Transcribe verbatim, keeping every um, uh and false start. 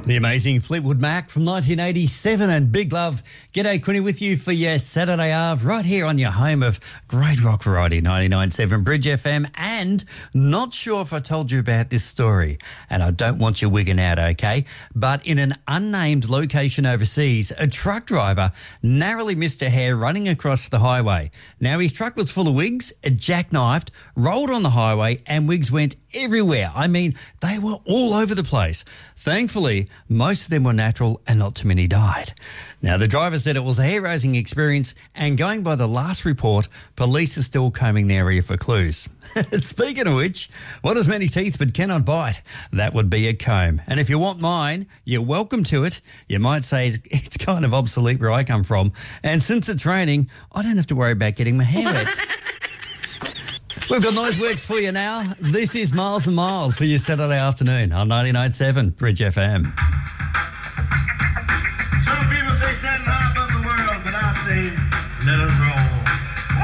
The amazing Fleetwood Mac from nineteen eighty-seven, and big love. G'day, Quinny, with you for your Saturday Ave right here on your home of great rock variety, ninety-nine point seven Bridge F M. And not sure if I told you about this story, and I don't want you wigging out, okay? But in an unnamed location overseas, a truck driver narrowly missed a hare running across the highway. Now, his truck was full of wigs, jackknifed, rolled on the highway, and wigs went everywhere. I mean, they were all over the place. Thankfully, most of them were natural and not too many died. Now, the driver said it was a hair-raising experience, and going by the last report, police are still combing the area for clues. Speaking of which, what has many teeth but cannot bite? That would be a comb. And if you want mine, you're welcome to it. You might say it's, it's kind of obsolete where I come from, and since it's raining, I don't have to worry about getting my hair wet. We've got Noiseworks for you now. This is Miles and Miles for your Saturday afternoon on ninety-nine point seven Bridge F M. Some people say standing high above the world, but I say